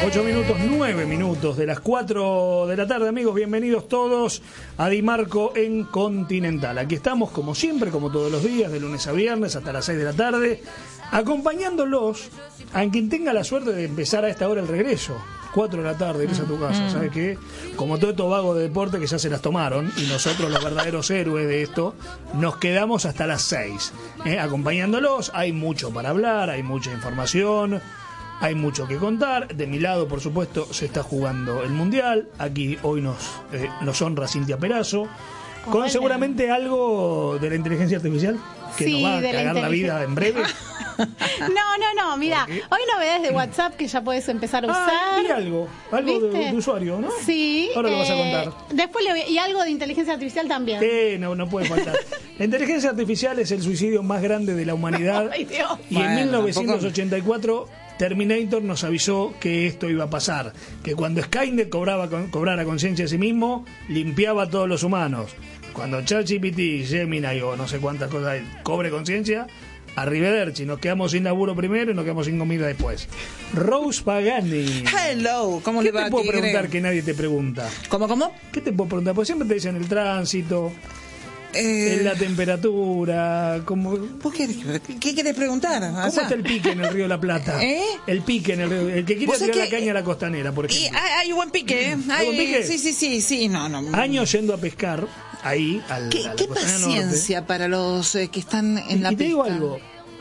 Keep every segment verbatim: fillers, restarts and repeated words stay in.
ocho minutos, nueve minutos de las cuatro de la tarde, amigos. Bienvenidos todos a Di Marco en Continental. Aquí estamos, como siempre, como todos los días, de lunes a viernes hasta las seis de la tarde, acompañándolos a quien tenga la suerte de empezar a esta hora el regreso. cuatro de la tarde, irse a tu casa. Mm. ¿Sabes qué? Como todo estos vagos de deporte que ya se las tomaron, y nosotros, los verdaderos héroes de esto, nos quedamos hasta las seis, ¿eh? acompañándolos. Hay mucho para hablar, hay mucha información, hay mucho que contar. De mi lado, por supuesto, se está jugando el Mundial. Aquí hoy nos, eh, nos honra Cintia Perazo, con Hola. seguramente algo de la inteligencia artificial que Sí, nos va a de la cagar la vida en breve. No, no, no, mira, ¿Por qué? hoy novedades de WhatsApp que ya puedes empezar a usar. Ah, vi algo, algo de, ¿Viste? de usuario, ¿no? Sí. Ahora lo vas a eh, contar. Después le voy, y algo de inteligencia artificial también. Sí, no, no puede faltar. La inteligencia artificial es el suicidio más grande de la humanidad. Ay, Dios. Y en Bueno, mil novecientos ochenta y cuatro Terminator nos avisó que esto iba a pasar, que cuando Skynet cobraba, cobrara conciencia de sí mismo, limpiaba a todos los humanos. Cuando ChatGPT, Gemini o no sé cuántas cosas cobre conciencia, arrivederci, nos quedamos sin laburo primero y nos quedamos sin comida después. Rose Pagani. Hello, ¿cómo ¿Qué le va, te puedo tigre? preguntar que nadie te pregunta? ¿Cómo, cómo? ¿Qué te puedo preguntar? Porque siempre te dicen el tránsito, Eh, en la temperatura, ¿cómo, ¿cómo ¿Vos qué, qué querés preguntar? O sea, está el pique en el Río de la Plata? ¿Eh? El pique en el río, el que quiere ¿Vos tirar sabés la que- caña a la costanera, por y ejemplo. hay, hay buen pique, ¿eh? Hay, buen pique? Sí, sí, sí, sí, no, no. Años yendo a pescar, ahí, al, ¿Qué, a la qué costanera paciencia para los eh, que están norte. en la Y te digo pesca. algo,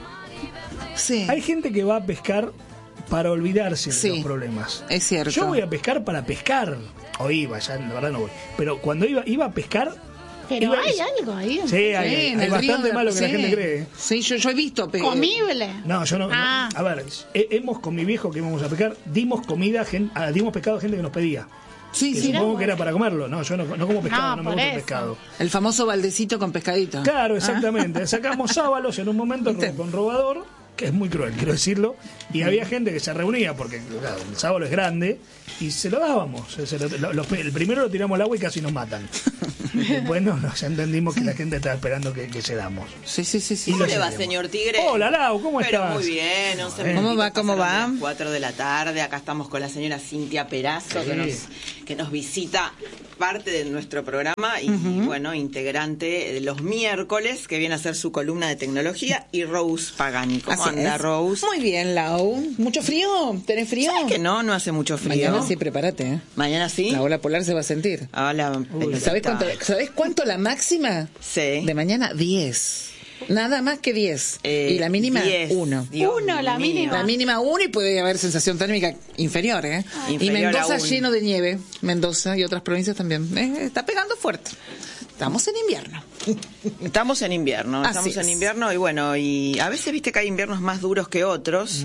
Sí, hay gente que va a pescar para olvidarse de Sí. los problemas. es cierto. Yo voy a pescar para pescar, o iba, ya la verdad no voy, pero cuando iba, iba a pescar... Pero iba- hay algo ahí. Sí, hay, hay en el río bastante de- malo que la sí. gente cree. Sí, yo, yo he visto. Pero... Comible. No, yo no, no. Ah. A ver, he- hemos con mi viejo que íbamos a pescar, dimos comida, gen- ah, dimos pescado a gente que nos pedía. Sí, Que sí. supongo que era para comerlo. No, yo no, no como pescado, No, no, me por gusta el eso. pescado. El famoso baldecito con pescadito. Claro, exactamente. Sacamos sábalos en un momento ¿Viste? con robador, que es muy cruel, quiero decirlo. Y había gente que se reunía, porque claro, el sábalo es grande, y se lo dábamos. Se lo- lo- los pe- el primero lo tiramos al agua y casi nos matan. Después no, no, ya entendimos que la gente estaba esperando que, que cedamos. Sí, sí, sí, sí. Y ¿Cómo lo le va, hacemos. señor Tigre? Hola, Lau, ¿cómo Pero estás? muy bien, once Eh. minutitos ¿Cómo va, cómo pasaron va? de las cuatro de la tarde. Acá estamos con la señora Cintia Perazo, Sí. que, nos, que nos visita, parte de nuestro programa y, bueno, integrante de los miércoles, que viene a hacer su columna de tecnología, y Rose Pagani. ¿Cómo Así anda, es. Rose? Muy bien, Lau. ¿Mucho frío? ¿Tenés frío? ¿Sabes que no? No hace mucho frío. Mañana sí, prepárate, ¿eh? ¿Mañana sí? La ola polar se va a sentir. Hola. ¿Sabés cuánto, ¿Sabés cuánto la máxima? Sí. De mañana, diez. Nada más que diez. Eh, y la mínima, diez. uno. Dios Uno, la mío. mínima. La mínima, uno, y puede haber sensación térmica inferior, ¿eh? Y Inferior Mendoza aún. lleno de nieve. Mendoza y otras provincias también. Eh, está pegando fuerte. Estamos en invierno. Estamos en invierno, Así estamos en es. invierno y bueno, y a veces viste que hay inviernos más duros que otros.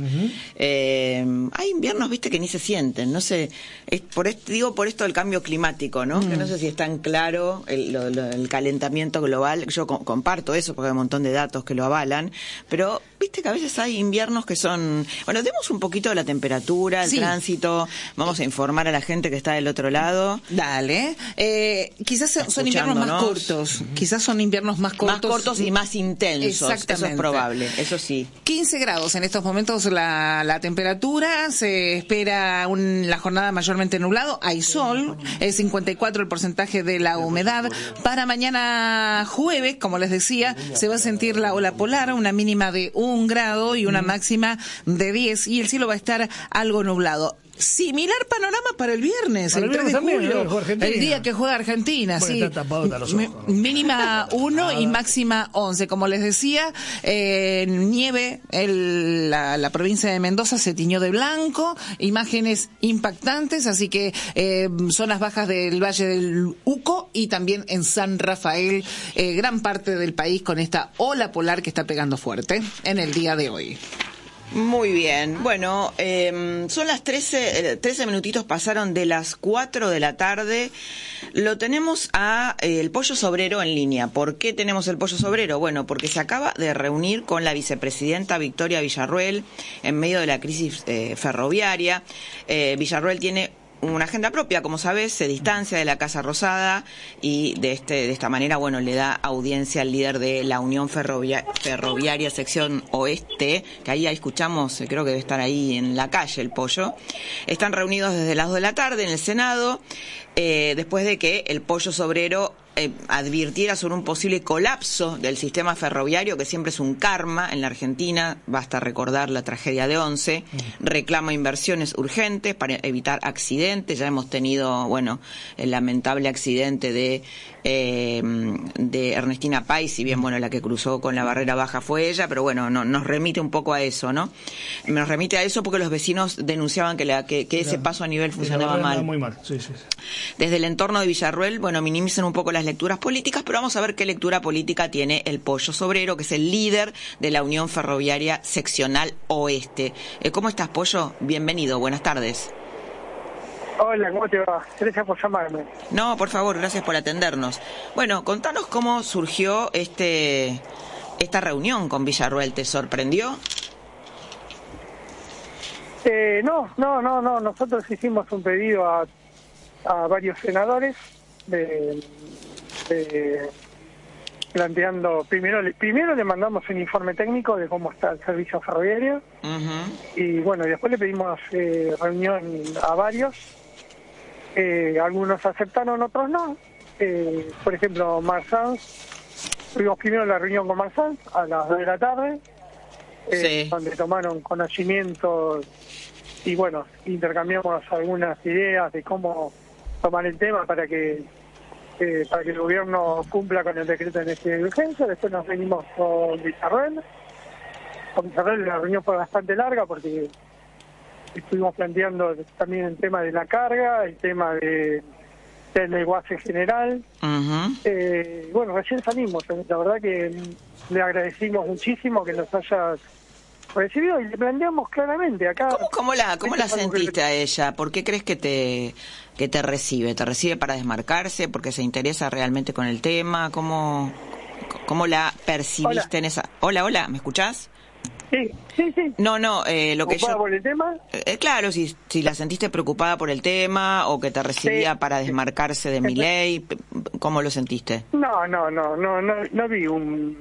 Eh, hay inviernos, viste, que ni se sienten, no sé, es por esto, digo por esto del cambio climático, ¿no? Que no sé si es tan claro el, lo- lo- el calentamiento global. Yo co- comparto eso porque hay un montón de datos que lo avalan, pero viste que a veces hay inviernos que son, bueno, demos un poquito de la temperatura, el Sí. tránsito, vamos a informar a la gente que está del otro lado. Dale. Eh, quizás son inviernos más Escuchándonos. cortos. Quizás son inviernos más cortos. Más cortos y más intensos, eso es Exactamente. probable, eso sí. quince grados en estos momentos la, la temperatura, se espera un- la jornada mayormente nublado, hay sol, es cincuenta y cuatro el porcentaje de la humedad. Para mañana jueves, como les decía, se va a sentir la ola polar, una mínima de un grado y una máxima de diez, y el cielo va a estar algo nublado. Similar panorama para el viernes, Para el el tres de viernes también, julio, ¿no? Juega Argentina. el día que juega Argentina, Bueno, sí. está tapado hasta los Mi- ojos. Mínima uno y máxima once. Como les decía, eh, nieve, el- la, la provincia de Mendoza se tiñó de blanco, imágenes impactantes, así que eh, zonas bajas del Valle del Uco y también en San Rafael, eh, gran parte del país con esta ola polar que está pegando fuerte en el día de hoy. Muy bien, bueno, eh, son las trece, eh, trece minutitos pasaron de las cuatro de la tarde. Lo tenemos a eh, el Pollo Sobrero en línea. ¿Por qué tenemos el Pollo Sobrero? Bueno, porque se acaba de reunir con la vicepresidenta Victoria Villarruel en medio de la crisis eh, ferroviaria. Eh, Villarruel tiene una agenda propia, como sabes, se distancia de la Casa Rosada y de este de esta manera, bueno, le da audiencia al líder de la Unión Ferrovia, Ferroviaria Sección Oeste, que ahí, ahí escuchamos, creo que debe estar ahí en la calle el Pollo. Están reunidos desde las dos de la tarde en el Senado, eh, después de que el Pollo Sobrero Eh, advirtiera sobre un posible colapso del sistema ferroviario, que siempre es un karma en la Argentina, basta recordar la tragedia de Once, reclama inversiones urgentes para evitar accidentes. Ya hemos tenido, bueno, el lamentable accidente de eh, de Ernestina Pais, si bien, bueno, la que cruzó con la barrera baja fue ella, pero bueno, no, nos remite un poco a eso, ¿no? Nos remite a eso porque los vecinos denunciaban que, la, que, que ese paso a nivel funcionaba mal. Muy mal. Sí, sí, sí. Desde el entorno de Villarruel, bueno, minimizan un poco las lecturas políticas, pero vamos a ver qué lectura política tiene el Pollo Sobrero, que es el líder de la Unión Ferroviaria Seccional Oeste. Eh, ¿Cómo estás, Pollo? Bienvenido, buenas tardes. Hola, ¿cómo te va? Gracias por llamarme. No, por favor, gracias por atendernos. Bueno, contanos cómo surgió este esta reunión con Villarruel. ¿Te sorprendió? Eh, no, no, no, no. Nosotros hicimos un pedido a, a varios senadores de, de, planteando, primero, primero le mandamos un informe técnico de cómo está el servicio ferroviario. Uh-huh. Y bueno, después le pedimos eh, reunión a varios. Eh, algunos aceptaron, otros no. Eh, por ejemplo, Marsanz, tuvimos primero la reunión con Marsanz a las dos de la tarde, eh, sí. donde tomaron conocimiento y bueno, intercambiamos algunas ideas de cómo tomar el tema para que eh, para que el gobierno cumpla con el decreto de necesidad de urgencia. Después nos venimos con Villarruel. Con Villarruel la reunión fue bastante larga porque estuvimos planteando también el tema de la carga, el tema de, del lenguaje general. Uh-huh. Eh, bueno, recién salimos, la verdad que le agradecimos muchísimo que nos hayas recibido y le planteamos claramente acá. ¿Cómo, cómo la, cómo la sentiste a ella? ¿Por qué crees que te que te recibe? ¿Te recibe para desmarcarse? ¿Porque se interesa realmente con el tema? ¿Cómo, cómo la percibiste hola. en esa...? Hola, hola, ¿me escuchás? Sí, sí, sí. No, no, eh, lo que yo... por el tema? Eh, claro, si, si la sentiste preocupada por el tema o que te recibía sí, para desmarcarse de Milei, ¿cómo lo sentiste? No, no, no, no, no, no vi un,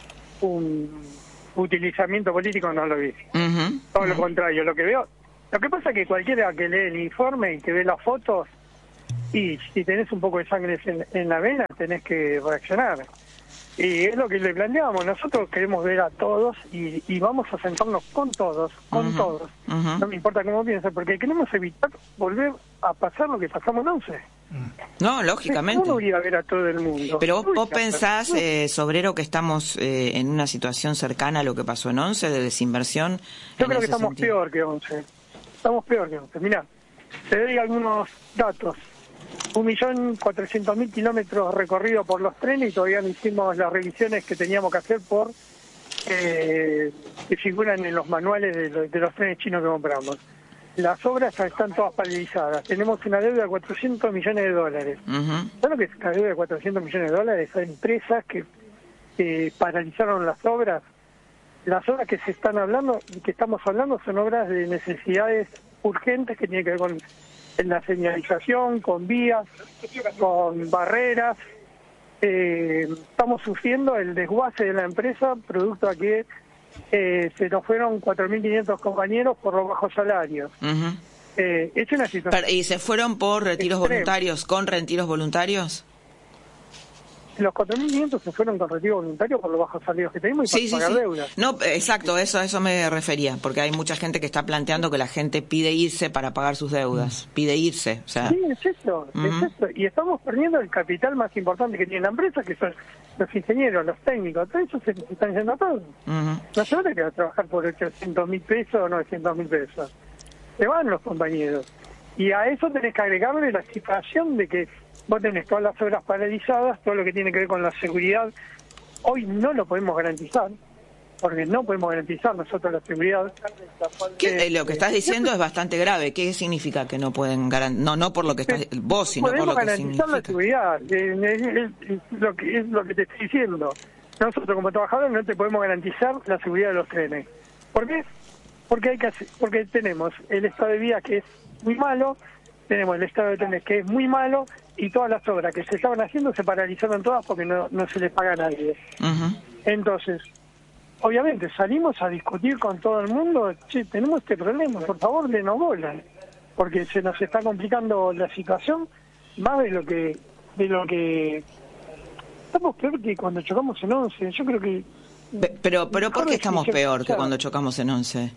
un utilizamiento político, no lo vi. Uh-huh, Todo uh-huh. lo contrario, lo que veo... Lo que pasa es que cualquiera que lee el informe y que ve las fotos, y si tenés un poco de sangre en, en la vena, tenés que reaccionar. Y es lo que le planteamos, nosotros queremos ver a todos y, y vamos a sentarnos con todos, con uh-huh, todos. Uh-huh. No me importa cómo piensen, porque queremos evitar volver a pasar lo que pasamos en Once. No, lógicamente. No voy a ver a todo el mundo. Pero vos, vos pensás, eh, Sobrero, que estamos eh, en una situación cercana a lo que pasó en Once, de desinversión. Yo creo que estamos sentido. peor que Once. Estamos peor que Once. Mirá, te doy algunos datos. Un millón cuatrocientos mil kilómetros recorridos por los trenes y todavía no hicimos las revisiones que teníamos que hacer por eh, que figuran en los manuales de, lo, de los trenes chinos que compramos. Las obras están todas paralizadas. Tenemos una deuda de cuatrocientos millones de dólares. Uh-huh. ¿Sabes lo que es una deuda de cuatrocientos millones de dólares? Hay empresas que eh, paralizaron las obras. Las obras que se están hablando, que estamos hablando, son obras de necesidades urgentes que tienen que ver con en la señalización, con vías, con barreras. Eh, estamos sufriendo el desguace de la empresa, producto a que eh, se nos fueron cuatro mil quinientos compañeros por los bajos salarios. Uh-huh. eh, es una situación. ¿Y se fueron por retiros extrema. voluntarios, con retiros voluntarios? Los cuatro mil quinientos se fueron con retiro voluntario por los bajos salarios que tenemos y sí, para sí, pagar sí. deudas. No, exacto, eso a eso me refería, porque hay mucha gente que está planteando que la gente pide irse para pagar sus deudas, pide irse. O sea... Sí, es eso, uh-huh. es eso. Y estamos perdiendo el capital más importante que tiene la empresa, que son los ingenieros, los técnicos, todo eso se están yendo a todos. Uh-huh. No se van a quedar a trabajar por ochocientos mil pesos o novecientos mil pesos. Se van los compañeros. Y a eso tenés que agregarle la situación de que vos tenés todas las obras paralizadas, todo lo que tiene que ver con la seguridad. Hoy no lo podemos garantizar, porque no podemos garantizar nosotros la seguridad. ¿Qué, eh, lo que estás diciendo eh, es bastante grave. ¿Qué significa que no pueden garantizar? No, no por lo que estás vos, sino por lo que significa. Podemos garantizar la seguridad, eh, es, es, es, lo que, es lo que te estoy diciendo. Nosotros como trabajadores no te podemos garantizar la seguridad de los trenes. ¿Por qué? Porque, hay que hacer, porque tenemos el estado de vía que es muy malo, tenemos el estado de trenes que es muy malo y todas las obras que se estaban haciendo se paralizaron todas porque no, no se les paga a nadie. Uh-huh. Entonces, obviamente salimos a discutir con todo el mundo, che, tenemos este problema, por favor, denos bola, porque se nos está complicando la situación más de lo que de lo que estamos peor que cuando chocamos en once. Yo creo que Pe- pero pero ¿por qué estamos peor que o sea, cuando chocamos en once?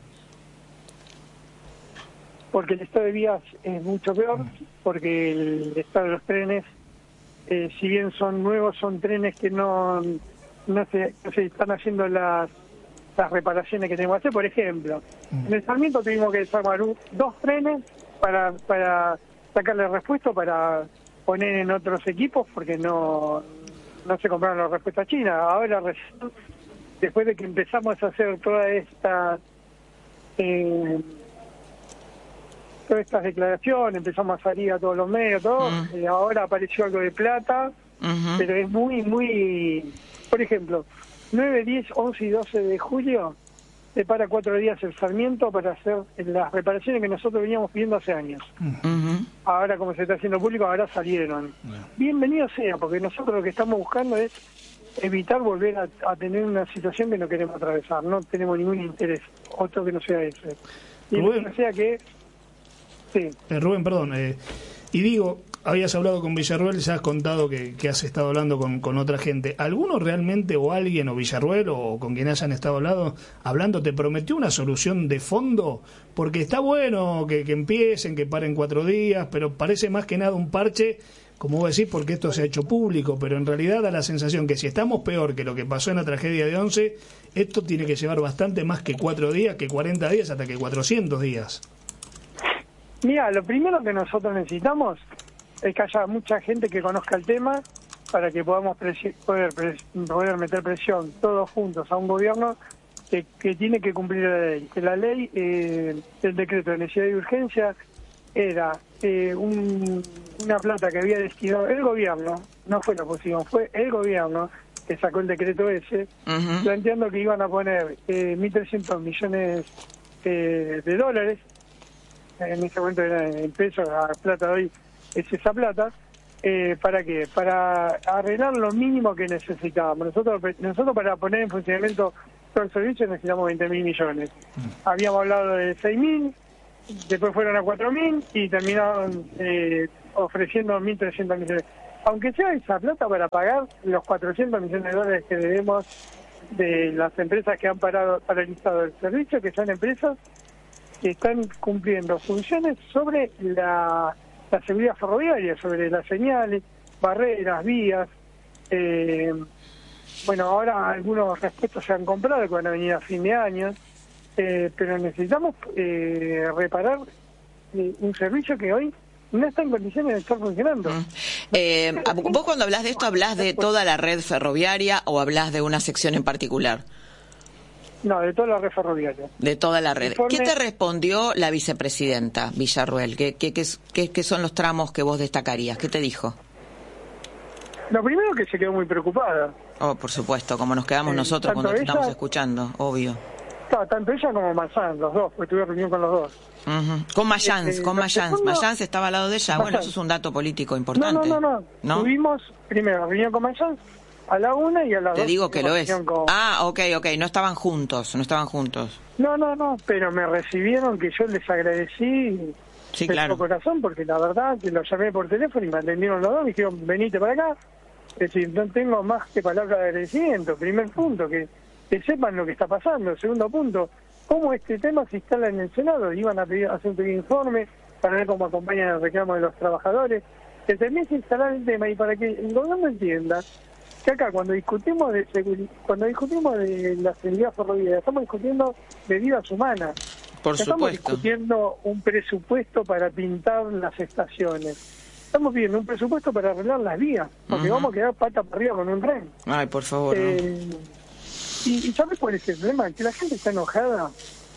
porque el estado de vías es mucho peor, porque el estado de los trenes, eh, si bien son nuevos, son trenes que no no se, no se están haciendo las las reparaciones que tenemos que hacer. Por ejemplo, en el Sarmiento tuvimos que desarmar un, dos trenes para para sacarle repuesto para poner en otros equipos porque no no se compraron las respuestas chinas. Ahora, después de que empezamos a hacer toda esta eh, todas estas declaraciones, empezamos a salir a todos los medios, todo, Mm. y ahora apareció algo de plata, Uh-huh. pero es muy, muy... Por ejemplo, nueve, diez, once y doce de julio se para cuatro días el Sarmiento para hacer las reparaciones que nosotros veníamos pidiendo hace años. Uh-huh. Ahora, como se está haciendo público, ahora salieron. Bienvenido sea, porque nosotros lo que estamos buscando es evitar volver a, a tener una situación que no queremos atravesar. No tenemos ningún interés, otro que no sea ese. Y Rubén. o sea que... Sí. Eh, Rubén, perdón. Eh, y digo, habías hablado con Villarruel, ya has contado que, que has estado hablando con, con otra gente. ¿Alguno realmente, o alguien, o Villarruel, o con quien hayan estado hablando, hablando, te prometió una solución de fondo? Porque está bueno que, que empiecen, que paren cuatro días, pero parece más que nada un parche, como vos decís, porque esto se ha hecho público, pero en realidad da la sensación que si estamos peor que lo que pasó en la tragedia de Once, esto tiene que llevar bastante más que cuatro días, que cuarenta días, hasta que cuatrocientos días. Mira, lo primero que nosotros necesitamos es que haya mucha gente que conozca el tema para que podamos presi- poder, pres- poder meter presión todos juntos a un gobierno que, que tiene que cumplir la ley. Que la ley, eh, el decreto de necesidad y urgencia, era eh, un, una plata que había destinado el gobierno, no fue la oposición, fue el gobierno que sacó el decreto ese, Uh-huh. planteando que iban a poner eh, mil trescientos millones eh, de dólares. En ese momento era en pesos, la plata de hoy es esa plata. Eh, ¿Para qué? Para arreglar lo mínimo que necesitábamos. Nosotros nosotros para poner en funcionamiento todo el servicio necesitamos veinte mil millones. Habíamos hablado de seis mil, después fueron a cuatro mil y terminaron eh, ofreciendo mil trescientos millones. Aunque sea esa plata para pagar los cuatrocientos millones de dólares que debemos de las empresas que han parado paralizado el servicio, que son empresas que están cumpliendo funciones sobre la, la seguridad ferroviaria, sobre las señales, barreras, vías. Eh, bueno, ahora algunos repuestos se han comprado que van a venir a fin de año, eh, pero necesitamos eh, reparar eh, un servicio que hoy no está en condiciones de estar funcionando. Uh-huh. Eh, ¿Vos cuando hablas de esto hablas de toda la red ferroviaria o hablas de una sección en particular? No, de toda la red ferroviaria. De toda la red. Informe... ¿Qué te respondió la vicepresidenta Villarruel? ¿Qué, qué, qué, qué, qué son los tramos que vos destacarías? ¿Qué te dijo? Lo primero que se quedó muy preocupada. Oh, por supuesto, como nos quedamos Eh, nosotros cuando te ella... estamos escuchando, obvio. No, tanto ella como Manzán, los dos, porque tuve reunión con los dos. Uh-huh. Con Mayans, Eh, con lo Mayans. segundo- Mayans estaba al lado de ella. Mayans. Bueno, eso es un dato político No, importante. no, no, no. ¿No? Tuvimos primero reunión con Manzán a la una y a las Te dos. digo que tuvimos lo es. reunión con- Ah, ok, ok. No estaban juntos, no estaban juntos. No, no, no, pero me recibieron que yo les agradecí Sí, de claro. todo corazón, porque la verdad que los llamé por teléfono y me atendieron los dos, me dijeron, venite para acá. Es decir, no tengo más que palabras de agradecimiento. Primer punto, que, que sepan lo que está pasando. Segundo punto, cómo este tema se instala en el Senado. Iban a pedir, hacer un pequeño informe para ver cómo acompañan el reclamo de los trabajadores. Que se empiece a instalar el tema y para que el gobierno entienda que acá cuando discutimos de seguri- cuando discutimos de la seguridad ferroviaria, estamos discutiendo de vidas humanas. Por No estamos supuesto. discutiendo un presupuesto para pintar las estaciones. Estamos pidiendo un presupuesto para arreglar las vías, porque Ujú. vamos a quedar pata para arriba con un tren. Ay, por favor. ¿no? Eh, y, y ¿sabes cuál es el problema? Que la gente está enojada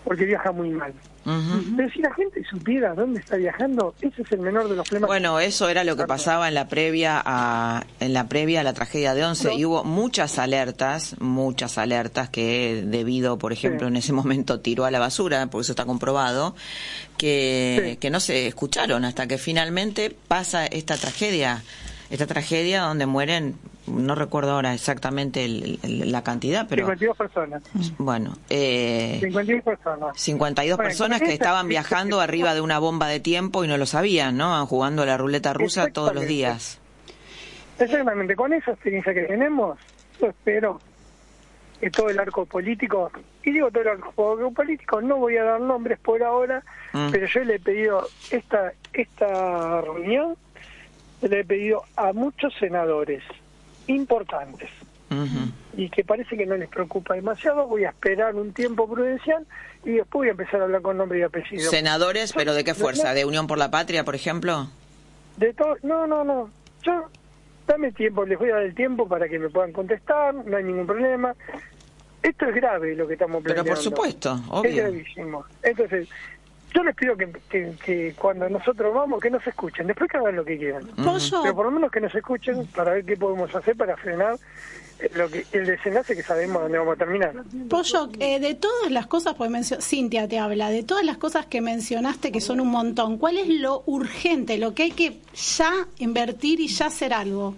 porque viaja muy mal. Ujú. Pero si la gente supiera dónde está viajando, ese es el menor de los problemas. Bueno, eso era lo que pasaba en la previa a en la previa a la tragedia de Once, y hubo muchas alertas, muchas alertas que debido, por ejemplo, Sí. en ese momento tiró a la basura, porque eso está comprobado, que, Sí. que no se escucharon hasta que finalmente pasa esta tragedia, esta tragedia donde mueren, no recuerdo ahora exactamente el- el- la cantidad, pero cincuenta y dos personas. bueno, eh, cincuenta y dos personas. cincuenta y dos Bueno, personas con que esta- estaban viajando arriba de una bomba de tiempo y no lo sabían, ¿no? Jugando a la ruleta rusa todos los Exactamente. días. Exactamente, con esa experiencia que tenemos, yo espero que todo el arco político, y digo todo el arco político, no voy a dar nombres por ahora, Mm. pero yo le he pedido esta, esta reunión, le he pedido a muchos senadores importantes, Ujú. y que parece que no les preocupa demasiado, voy a esperar un tiempo prudencial y después voy a empezar a hablar con nombre y apellido. Senadores, pero ¿de qué fuerza? ¿De Unión por la Patria, por ejemplo? De todo, no, no, no. Yo, dame tiempo, les voy a dar el tiempo para que me puedan contestar, no hay ningún problema. Esto es grave lo que estamos Pero planteando. por supuesto, Es obvio. gravísimo. Entonces, yo les pido que, que, que cuando nosotros vamos, que nos escuchen, después que hagan lo que quieran. Pollo, Pero por lo menos que nos escuchen para ver qué podemos hacer para frenar eh, lo que el desenlace que sabemos dónde vamos a terminar. Pollo, eh, de todas las cosas, pues mencio- Cintia te habla, de todas las cosas que mencionaste, que son un montón, ¿cuál es lo urgente, lo que hay que ya invertir y ya hacer algo?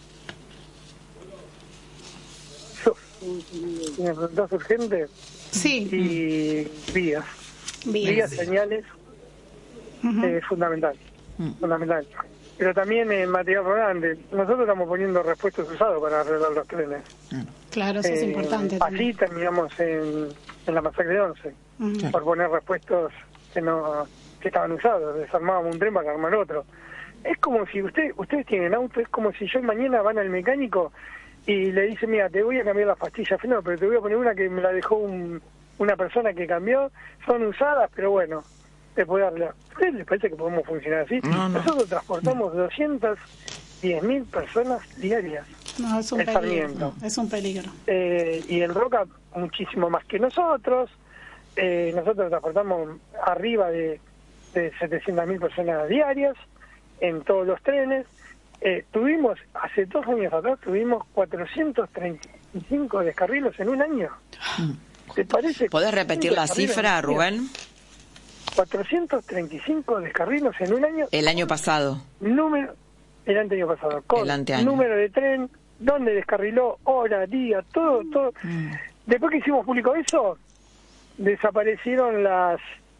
Yo, si me preguntás urgente, Sí, y vías. bien. Vías, señales, Ujú. eh, fundamental, fundamental. Pero también en material rodante, nosotros estamos poniendo repuestos usados para arreglar los trenes. Claro, eso es Eh, importante Así también. terminamos en, en la masacre de Once, Ujú. por poner repuestos que no que estaban usados, desarmábamos un tren para armar otro. Es como si usted ustedes tienen auto, es como si yo mañana van al mecánico y le dice, mira, te voy a cambiar las pastillas, no, pero te voy a poner una que me la dejó un, una persona que cambió, son usadas, pero bueno, te puede darle. ¿A ustedes les parece que podemos funcionar así? No, no. Nosotros transportamos doscientas diez mil personas diarias. No, es un el peligro. Sarmiento. Es un peligro. Eh, y en Roca muchísimo más que nosotros. Eh, nosotros transportamos arriba de, de setecientas mil personas diarias en todos los trenes. Eh, tuvimos, hace dos años atrás, tuvimos cuatrocientos treinta y cinco descarrilos en un año. ¿Te parece? ¿Podés repetir la Descarrilos cifra, en un año. Rubén? cuatrocientos treinta y cinco descarrilos en un año. El año pasado. Número, el año pasado, con El anteaño. número de tren, dónde descarriló, hora, día, todo, todo. Después que hicimos público eso, desaparecieron las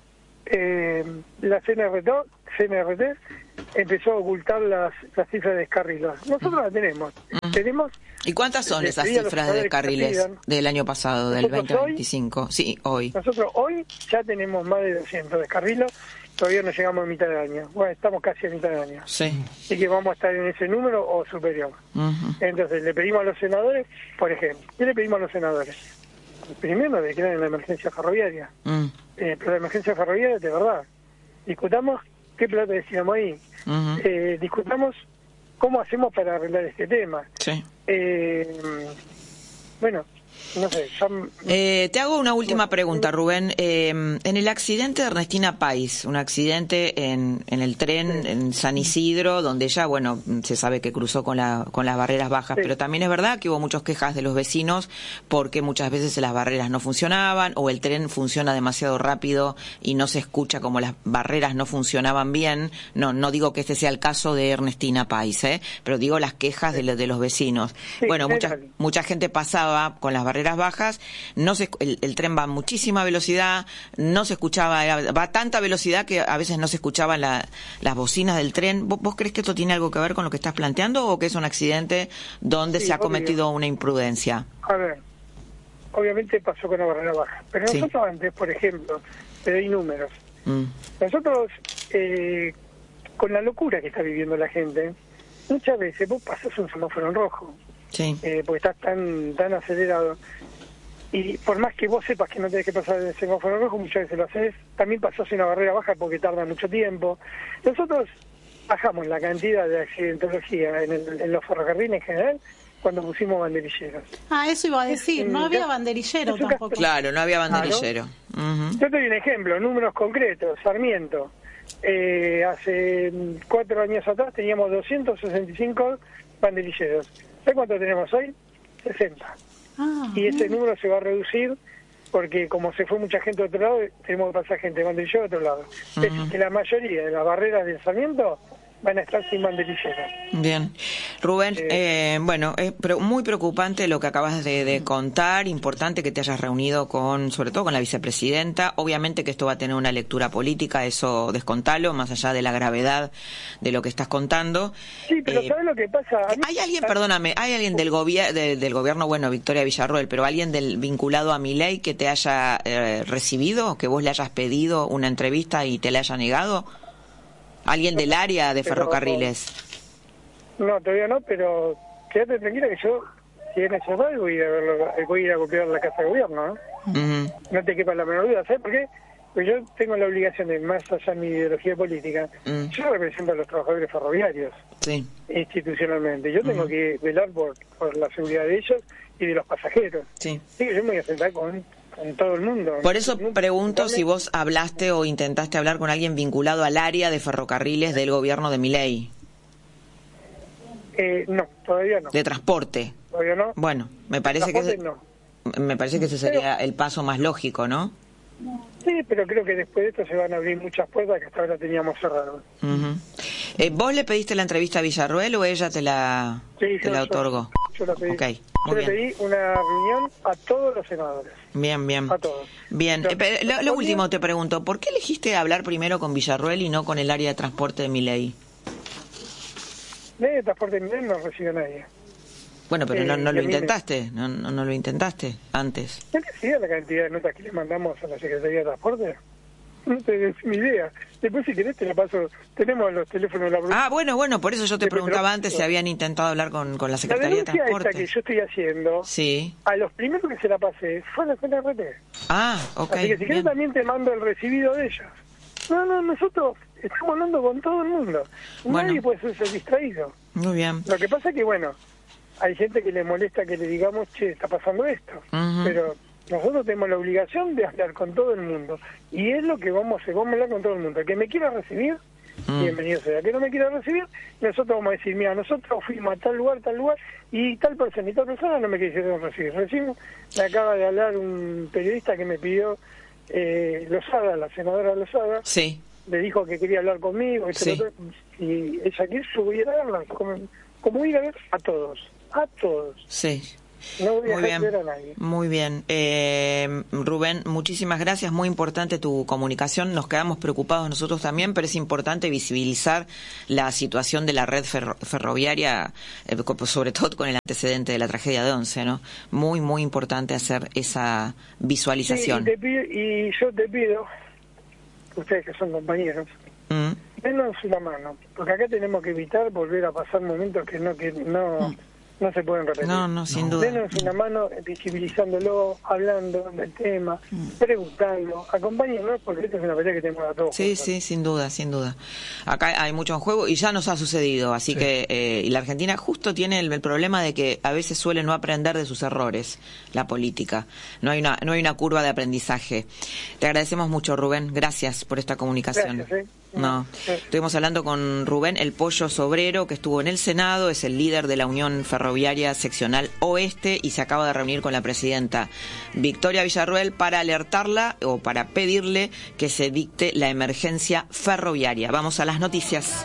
eh, las C N R T, C N R T empezó a ocultar las, las cifras de descarrilos. Nosotros las tenemos, tenemos. ¿Y cuántas son Les esas pedí a los cifras de senadores que carriles pidan. del año pasado, del Nosotros veinte hoy- veinticinco? Sí, hoy. Nosotros hoy ya tenemos más de doscientos descarrilos, todavía no llegamos a mitad de año. Bueno, estamos casi a mitad de año. Sí. Así que vamos a estar en ese número o superior. Ujú. Entonces le pedimos a los senadores, por ejemplo, ¿qué le pedimos a los senadores? Primero declarar la emergencia ferroviaria, Mm. eh, pero la emergencia ferroviaria de verdad. Discutamos qué plata destinamos ahí, Ujú. eh, discutamos cómo hacemos para arreglar este tema. Sí. Eh, bueno, no sé, ya m- Eh, te hago una última pregunta, Rubén. Eh, en el accidente de Ernestina Pais, un accidente en, en el tren en San Isidro, donde ella, bueno, se sabe que cruzó con, la, con las barreras bajas, Sí. pero también es verdad que hubo muchas quejas de los vecinos porque muchas veces las barreras no funcionaban o el tren funciona demasiado rápido y no se escucha como las barreras no funcionaban bien. No, no digo que este sea el caso de Ernestina Pais, ¿eh? Pero digo las quejas de, lo- de los vecinos. Sí, bueno, mucha, general. mucha gente pasaba con las barreras bajas, no se, el, el tren va a muchísima velocidad, no se escuchaba, era- va a tanta velocidad que a veces no se escuchaban la, las bocinas del tren. ¿Vos, ¿Vos crees que esto tiene algo que ver con lo que estás planteando o que es un accidente donde Sí, se ha obvio. cometido una imprudencia? a ver, obviamente pasó con la barrera baja, pero Sí. nosotros antes, por ejemplo, te doy números. Mm. Nosotros, eh, con la locura que está viviendo la gente, muchas veces vos pasás un semáforo en rojo, Sí. eh, porque estás tan tan acelerado, y por más que vos sepas que no tenés que pasar el semáforo en rojo, muchas veces lo haces, también pasás una barrera baja porque tarda mucho tiempo. Nosotros bajamos la cantidad de accidentología en, el- en los ferrocarriles en general cuando pusimos banderilleros. Ah, eso iba a decir, no Mm, había ya- banderillero es un tampoco. Claro, no había banderillero. Uh-huh. Yo te doy un ejemplo, números concretos. Sarmiento, eh, hace cuatro años atrás teníamos doscientos sesenta y cinco banderilleros. ¿Sabes cuánto tenemos hoy? sesenta. Ah, y ese número se va a reducir porque como se fue mucha gente a otro lado, tenemos que pasar gente de banderillero a otro lado. Es decir, que la mayoría de las barreras de Sarmiento van a estar sin banderilleros. Bien. Rubén, eh, eh, bueno, es pero muy preocupante lo que acabas de, de contar, importante que te hayas reunido con, sobre todo con la vicepresidenta, obviamente que esto va a tener una lectura política, eso descontalo, más allá de la gravedad de lo que estás contando. Sí, pero eh, ¿sabes lo que pasa? A mí, hay alguien, perdóname, hay alguien del, gobier de, del gobierno, bueno, Victoria Villarroel, pero alguien del vinculado a Milei que te haya eh, recibido, que vos le hayas pedido una entrevista y te la haya negado. ¿Alguien del área de pero, ferrocarriles? No, todavía no, pero quédate tranquila que yo, si es necesario, voy a ir a, verlo, voy a, ir a copiar la Casa de Gobierno, ¿no? Uh-huh. No te quepa la menor duda, ¿sabes por qué? Porque yo tengo la obligación de, más allá de mi ideología política, uh-huh. yo represento a los trabajadores ferroviarios, sí. institucionalmente. Yo tengo uh-huh. que velar por, por la seguridad de ellos y de los pasajeros. Sí. Así que yo me voy a sentar con... en todo el mundo. Por eso pregunto si vos hablaste o intentaste hablar con alguien vinculado al área de ferrocarriles del gobierno de Milei. Eh, no, todavía no. ¿De transporte? Todavía no. Bueno, me parece que ese, no. me parece que ese sería pero, el paso más lógico, ¿no? Sí, pero creo que después de esto se van a abrir muchas puertas que hasta ahora teníamos cerradas. Uh-huh. eh, ¿Vos le pediste la entrevista a Villarroel o ella te la, sí, te yo, la otorgó? Yo, yo la pedí. Okay, yo le pedí una reunión a todos los senadores. Bien, bien. A todos. Bien. Eh, lo, lo último te pregunto, ¿por qué elegiste hablar primero con Villarroel y no con el área de transporte de Milei? El área de transporte de Milei no recibe a nadie. Bueno, pero eh, no, no lo intentaste, me... no, no, no lo intentaste antes. ¿No te decía la cantidad de notas que le mandamos a la Secretaría de Transporte? No te es mi idea. Después, si querés, te la paso. Tenemos los teléfonos de la... Ah, bueno, bueno, por eso yo te preguntaba antes si habían intentado hablar con, con la Secretaría la de Transporte. Esta que yo estoy haciendo, sí. A los primeros que se la pasé fue a la C N R T. Ah, ok. Así que si querés también te mando el recibido de ellos. No, no, nosotros estamos hablando con todo el mundo. Bueno. Nadie puede ser distraído. Muy bien. Lo que pasa es que, bueno, hay gente que le molesta que le digamos, che, está pasando esto. Uh-huh. Pero nosotros tenemos la obligación de hablar con todo el mundo. Y es lo que vamos a hacer, vamos a hablar con todo el mundo. El que me quiera recibir, mm. bienvenido sea. El que no me quiera recibir, nosotros vamos a decir, mira, nosotros fuimos a tal lugar, tal lugar, y tal persona y tal persona no me quisieron recibir. Recién me acaba de hablar un periodista que me pidió, eh, Lozada, la senadora Lozada, sí. le dijo que quería hablar conmigo, y, sí. otro, y ella quiere subir a verla, como, como ir a ver a todos, a todos. Sí. No voy a muy bien, ver a nadie. Muy bien. Eh, Rubén, muchísimas gracias. Muy importante tu comunicación. Nos quedamos preocupados nosotros también, pero es importante visibilizar la situación de la red ferro ferroviaria, eh, sobre todo con el antecedente de la tragedia de Once, ¿no? Muy, muy importante hacer esa visualización. Sí, y, te pido, y yo te pido, ustedes que son compañeros, mm. denos una mano, porque acá tenemos que evitar volver a pasar momentos que no... que no mm. no se pueden repetir. No, no, sin duda. Denos una mano visibilizándolo, hablando del tema, mm. preguntando, acompáñenos, porque esta es una pelea que tenemos a todos. Sí, juntos. Sí, sin duda, sin duda. Acá hay mucho en juego y ya nos ha sucedido, así sí. que eh, y la Argentina justo tiene el, el problema de que a veces suele no aprender de sus errores, la política. No hay una no hay una curva de aprendizaje. Te agradecemos mucho, Rubén. Gracias por esta comunicación. Gracias, ¿eh? No, estuvimos hablando con Rubén El Pollo Sobrero, que estuvo en el Senado, es el líder de la Unión Ferroviaria Seccional Oeste y se acaba de reunir con la presidenta Victoria Villarroel para alertarla o para pedirle que se dicte la emergencia ferroviaria. Vamos a las noticias.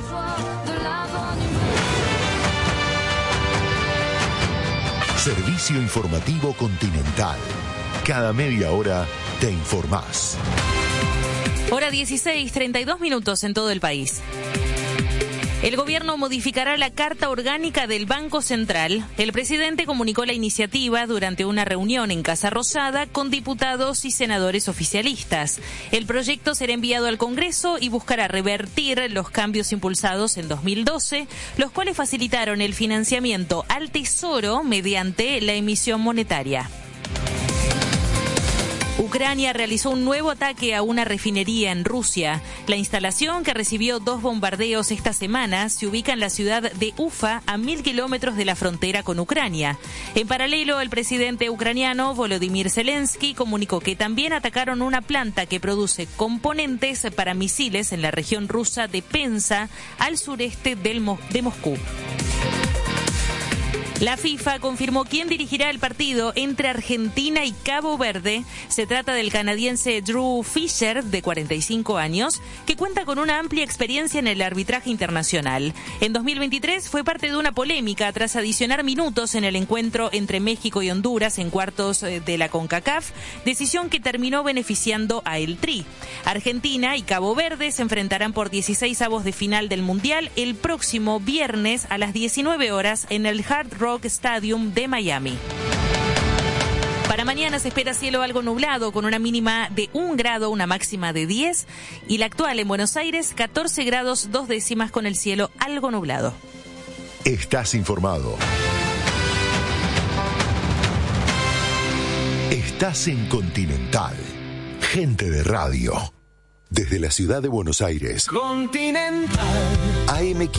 Servicio Informativo Continental. Cada media hora te informás. Hora dieciséis, treinta y dos minutos en todo el país. El gobierno modificará la Carta Orgánica del Banco Central. El presidente comunicó la iniciativa durante una reunión en Casa Rosada con diputados y senadores oficialistas. El proyecto será enviado al Congreso y buscará revertir los cambios impulsados en dos mil doce, los cuales facilitaron el financiamiento al Tesoro mediante la emisión monetaria. Ucrania realizó un nuevo ataque a una refinería en Rusia. La instalación, que recibió dos bombardeos esta semana, se ubica en la ciudad de Ufa, a mil kilómetros de la frontera con Ucrania. En paralelo, el presidente ucraniano Volodymyr Zelensky comunicó que también atacaron una planta que produce componentes para misiles en la región rusa de Penza, al sureste del Mo- de Moscú. La FIFA confirmó quién dirigirá el partido entre Argentina y Cabo Verde. Se trata del canadiense Drew Fisher, de cuarenta y cinco años, que cuenta con una amplia experiencia en el arbitraje internacional. En dos mil veintitrés fue parte de una polémica tras adicionar minutos en el encuentro entre México y Honduras en cuartos de la CONCACAF, decisión que terminó beneficiando a el Tri. Argentina y Cabo Verde se enfrentarán por dieciséis avos de final del Mundial el próximo viernes a las diecinueve horas en el Hard Rock Stadium de Miami. Para mañana se espera cielo algo nublado, con una mínima de un grado, una máxima de diez, y la actual en Buenos Aires, catorce grados, dos décimas, con el cielo algo nublado. Estás informado. Estás en Continental. Gente de radio. Desde la ciudad de Buenos Aires. Continental. A M